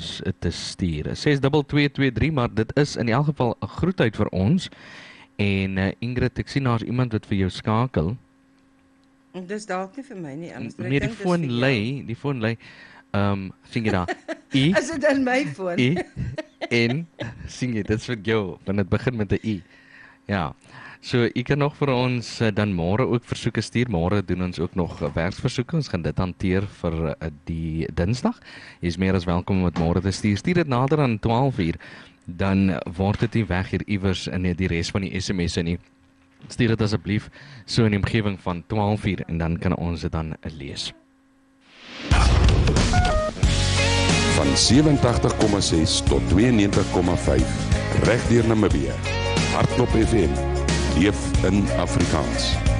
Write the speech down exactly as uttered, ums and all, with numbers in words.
ons te stuur. ses twee twee twee drie, maar dit is in elk geval 'n groetheid vir ons. En uh, Ingrid, ek sien daar's iemand wat vir jou skakel. Dis dalk nie vir my nie, anders. Nee, die foon lê, die foon lê. Ehm, um, sien jy daar? I. Is dit in my foon? I. En sien jy, dit is vir jou, want dit begin met 'n I. Ja. So, u kan nog vir ons uh, dan môre ook versoeke stuur. Môre doen ons ook nog uh, werksversoeke. Ons gaan dit hanteer vir uh, die Dinsdag. Jy is meer as welkom om dit môre te stuur. Stuur dit nader aan twaalf uur. Dan word dit nie weg hier iewers in die res van die S M S'e nie. Stuur dit asseblief so in die omgewing van twaalf uur en dan kan ons dit dan uh, lees. Van sewentig komma ses tot tweeënnegentig komma vyf reg deur Namibië. Hartklop F M. Leef in Afrikaans.